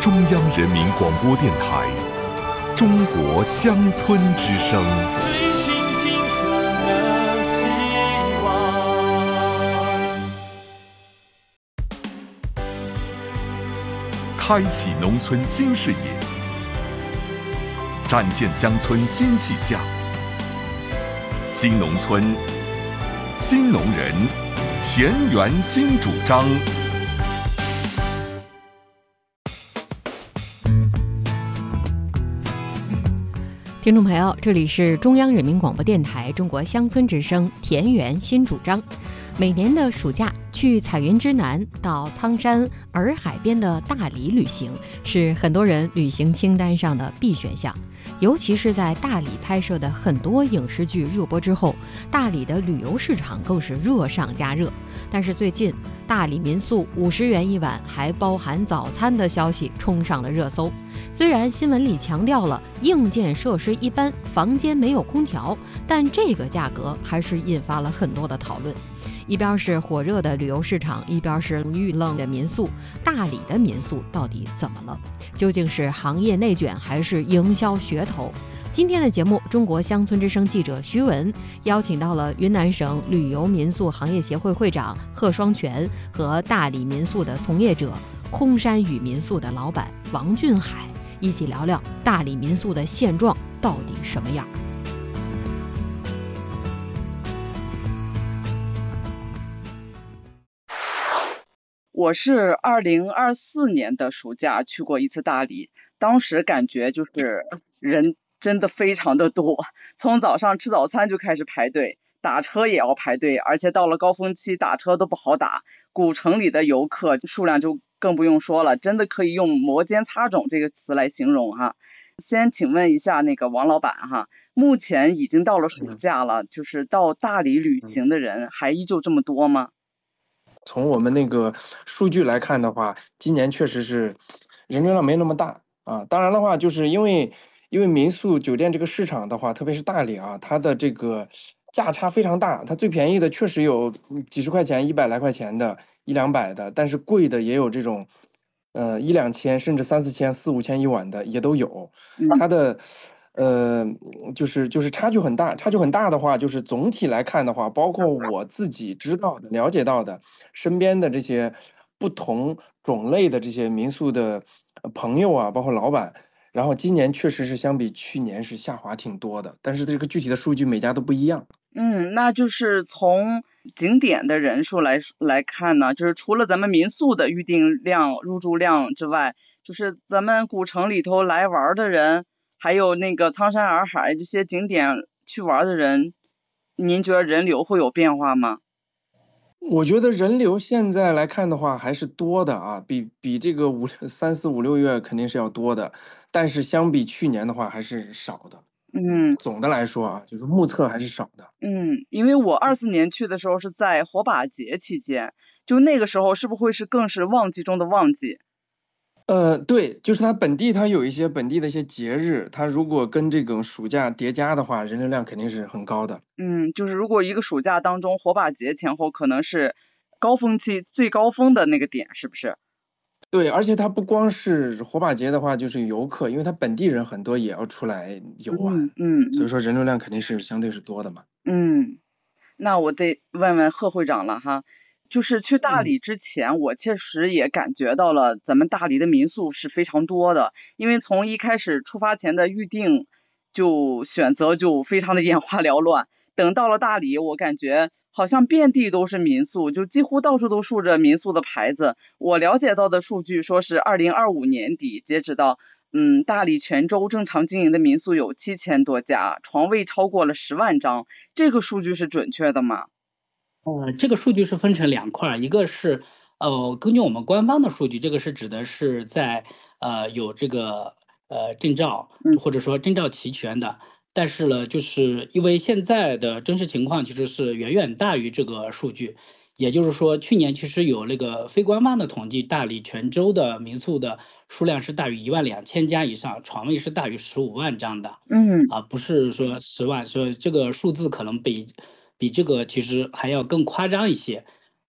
中央人民广播电台中国乡村之声。 追寻金色的希望， 开启农村新视野，展现乡村新气象。新农村，新农人，田园新主张。 听众朋友，这里是中央人民广播电台中国乡村之声田园新主张。每年的暑假，去彩云之南到苍山洱海边的大理旅行，是很多人旅行清单上的必选项。尤其是在大理拍摄的很多影视剧热播之后，大理的旅游市场更是热上加热。但是最近，大理民宿50元一晚还包含早餐的消息冲上了热搜。虽然新闻里强调了硬件设施一般，房间没有空调，但这个价格还是引发了很多的讨论。一边是火热的旅游市场，一边是遇冷的民宿，大理的民宿到底怎么了？究竟是行业内卷还是营销噱头？今天的节目，中国乡村之声记者徐文邀请到了云南省旅游民宿行业协会会长贺双全和大理民宿的从业者空山雨民宿的老板王俊海，一起聊聊大理民宿的现状到底什么样。 我是2024年的暑假去过一次大理，当时感觉就是人真的非常的多，从早上吃早餐就开始排队，打车也要排队，而且到了高峰期打车都不好打，古城里的游客数量就更不用说了，真的可以用摩肩擦踵这个词来形容哈。先请问一下那个王老板哈，目前已经到了暑假了，就是到大理旅行的人还依旧这么多吗？ 从我们那个数据来看的话，今年确实是人流量没那么大啊。当然的话，就是因为民宿酒店这个市场的话，特别是大理啊，它的这个价差非常大，它最便宜的确实有几十块钱、100来块钱的、100-200的，但是贵的也有这种1-2千甚至3-4千、4-5千一晚的也都有。它的就是差距很大，差距很大的话，就是总体来看的话，包括我自己知道的、了解到的，身边的这些不同种类的这些民宿的朋友啊，包括老板，然后今年确实是相比去年是下滑挺多的，但是这个具体的数据每家都不一样。 那就是从景点的人数来看呢，就是除了咱们民宿的预订量、入住量之外，就是咱们古城里头来玩的人，还有那个苍山洱海这些景点去玩的人，您觉得人流会有变化吗？ 我觉得人流现在来看的话还是多的啊，比这个3、4、5、6月肯定是要多的，但是相比去年的话还是少的。总的来说啊，就是目测还是少的。 因为我24年去的时候是在火把节期间，就那个时候是不会是更是旺季中的旺季？ 对，就是它有一些本地的一些节日，它如果跟这种暑假叠加的话，人流量肯定是很高的。 就是如果一个暑假当中火把节前后可能是高峰期最高峰的那个点，是不是？ 对，而且它不光是火把节的话，就是游客，因为它本地人很多也要出来游玩，所以说人流量肯定是相对是多的嘛。 那我得问问贺会长了哈，就是去大理之前，我确实也感觉到了咱们大理的民宿是非常多的，因为从一开始出发前的预定就选择就非常的眼花缭乱，等到了大理，我感觉好像遍地都是民宿，就几乎到处都竖着民宿的牌子。我了解到的数据说是2025年底截止到大理全州正常经营的民宿有7000多家，床位超过了10万张，这个数据是准确的吗？ 这个数据是分成2块，一个是根据我们官方的数据，这个是指的是在有这个证照或者说证照齐全的，但是呢，就是因为现在的真实情况其实是远远大于这个数据。也就是说，去年其实有那个非官方的统计，大理全州的民宿的数量是大于12000家以上，床位是大于15万张的。不是说10万，所以这个数字可能比这个其实还要更夸张一些。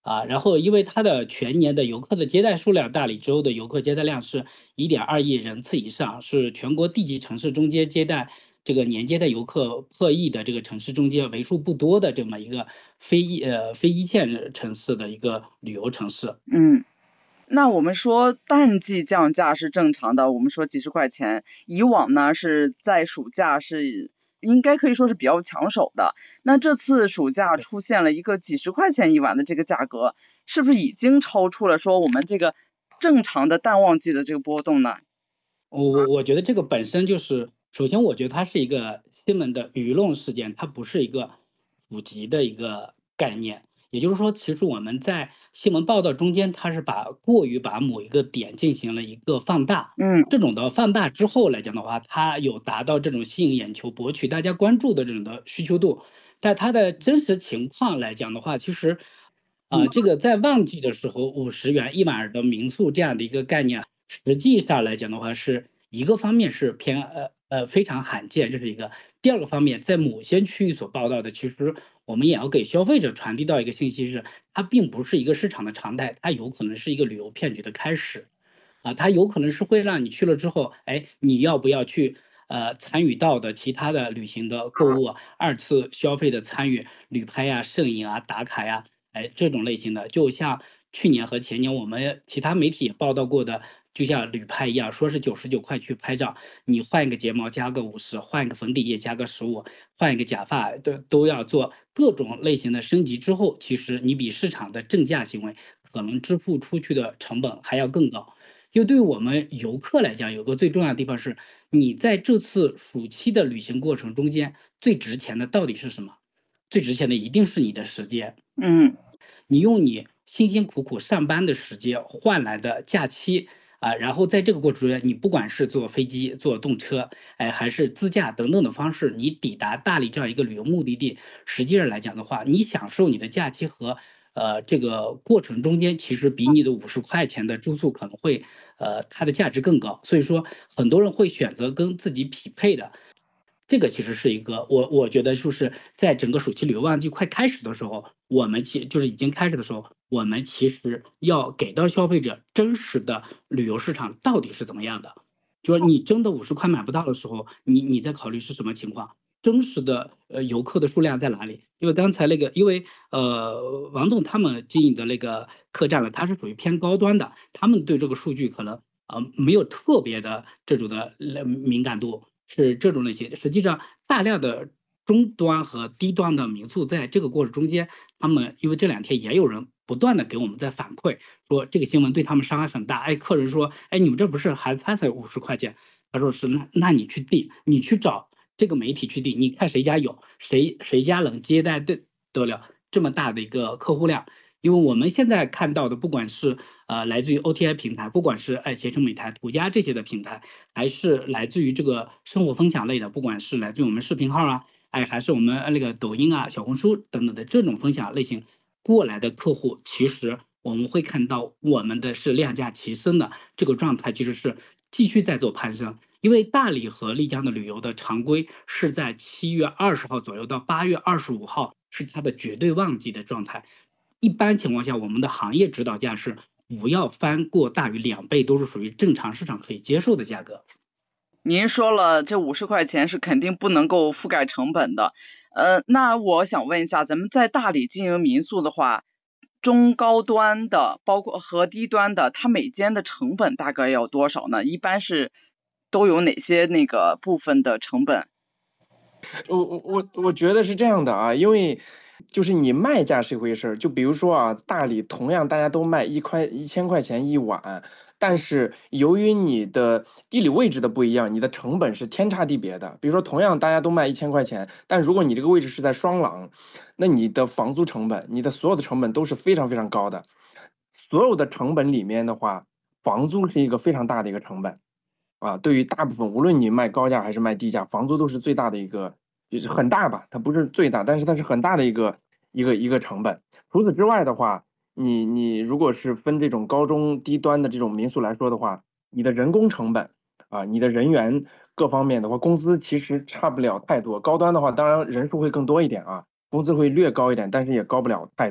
然后因为它的全年的游客的接待数量，大理之后的游客接待量是1.2亿人次以上，是全国地级城市中间接待这个年接待游客破亿的这个城市中间为数不多的这么一个非一线城市的一个旅游城市。 那我们说淡季降价是正常的，我们说几十块钱，以往呢是在暑假是应该可以说是比较抢手的。那这次暑假出现了一个几十块钱一晚的这个价格，是不是已经超出了说我们这个正常的淡旺季的这个波动呢？ 我觉得这个本身就是，首先我觉得它是一个新闻的舆论事件，它不是一个普及的一个概念。也就是说，其实我们在新闻报道中间，它是过于把某一个点进行了一个放大。这种的放大之后来讲的话，它有达到这种吸引眼球、博取大家关注的这种的需求度。但它的真实情况来讲的话，其实，这个在旺季的时候，50元一晚的民宿这样的一个概念，实际上来讲的话，是一个方面是非常罕见，这是一个。第二个方面，在某些区域所报道的，其实我们也要给消费者传递到一个信息是，它并不是一个市场的常态，它有可能是一个旅游骗局的开始，它有可能是会让你去了之后，你要不要去参与到的其他的旅行的购物、二次消费的参与、旅拍呀、摄影啊、打卡呀，这种类型的，就像去年和前年我们其他媒体也报道过的。就像旅拍一样，说是99块去拍照，你换一个睫毛加个50，换一个粉底液加个15，换一个假发都要做各种类型的升级之后，其实你比市场的正价行为可能支付出去的成本还要更高。因为对于我们游客来讲，有个最重要的地方是，你在这次暑期的旅行过程中间，最值钱的到底是什么？最值钱的一定是你的时间。你用你辛辛苦苦上班的时间换来的假期。然后在这个过程中间，你不管是坐飞机、坐动车，还是自驾等等的方式，你抵达大理这样一个旅游目的地，实际上来讲的话，你享受你的假期和这个过程中间，其实比你的50块钱的住宿可能会它的价值更高。所以说，很多人会选择跟自己匹配的。这个其实是一个我觉得就是在整个暑期旅游旺季快开始的时候，我们就是已经开始的时候，我们其实要给到消费者真实的旅游市场到底是怎么样的。就是你真的50块买不到的时候，你在考虑是什么情况？真实的游客的数量在哪里？因为刚才因为王总他们经营的那个客栈呢，它是属于偏高端的，他们对这个数据可能没有特别的这种的敏感度。是这种类型，实际上大量的中端和低端的民宿在这个过程中间，他们因为这2天也有人不断的给我们在反馈说这个新闻对他们伤害很大。客人说，你们这不是还才50块钱？他说是，那你去订，你去找这个媒体去订，你看谁家有，谁家能接待得了这么大的一个客户量。因为我们现在看到的，不管是来自于 OTI 平台，不管是携程、美团、途家这些的平台，还是来自于这个生活分享类的，不管是来自于我们视频号啊，还是我们那个抖音啊、小红书等等的这种分享类型过来的客户，其实我们会看到我们的是量价齐升的这个状态，其实是继续在做攀升。因为大理和丽江的旅游的常规是在7月20号左右到8月25号是它的绝对旺季的状态。一般情况下，我们的行业指导价是不要翻过大于2倍，都是属于正常市场可以接受的价格。 您说了，这50块钱是肯定不能够覆盖成本的。那我想问一下，咱们在大理经营民宿的话，中高端的包括和低端的，它每间的成本大概要多少呢？一般是都有哪些那个部分的成本？ 我觉得是这样的啊，因为就是你卖价是一回事儿，就比如说啊，大理同样大家都卖1000块钱一晚，但是由于你的地理位置的不一样，你的成本是天差地别的。比如说同样大家都卖1000块钱，但如果你这个位置是在双廊，那你的房租成本，你的所有的成本都是非常非常高的。所有的成本里面的话，房租是一个非常大的一个成本啊。对于大部分，无论你卖高价还是卖低价，房租都是最大的一个。就是很大吧，它不是最大，但是它是很大的一个成本。除此之外的话，你如果是分这种高中低端的这种民宿来说的话，你的人工成本啊，你的人员各方面的话，工资其实差不了太多。高端的话，当然人数会更多一点啊，工资会略高一点，但是也高不了太多。